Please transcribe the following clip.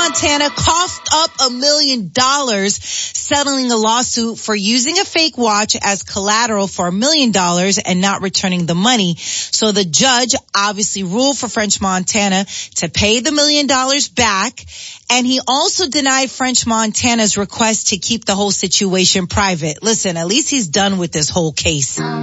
Montana coughed up $1 million settling a lawsuit for using a fake watch as collateral for $1 million and not returning the money. So the judge obviously ruled for French Montana to pay the $1 million back. And he also denied French Montana's request to keep the whole situation private. Listen, at least he's done with this whole case.